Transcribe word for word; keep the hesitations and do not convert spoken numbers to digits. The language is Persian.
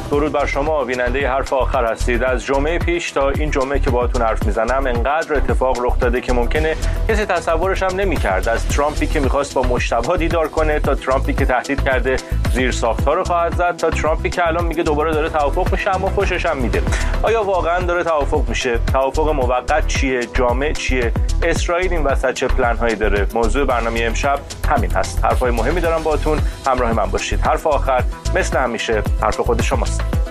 درود بر شما بیننده حرف آخر هستید. از جمعه پیش تا این جمعه که باهاتون حرف میزنم انقدر اتفاق رخ داده که ممکنه کسی تصورش هم نمی‌کرد. از ترامپی که می‌خواست با مجتبی دیدار کنه تا ترامپی که تهدید کرده زیر ساخت‌ها رو خواهد زد تا ترامپی که الان میگه دوباره داره توافق میشه اما خوشش هم میده. آیا واقعا داره توافق میشه؟ توافق موقت چیه؟ جامع چیه؟ اسرائیل این وسط چه پلن‌هایی داره؟ موضوع برنامه امشب همین هست. حرفای مهمی دارم باهاتون، همراه من باشید. حرف آخر مثل همیشه حرف خود شماست.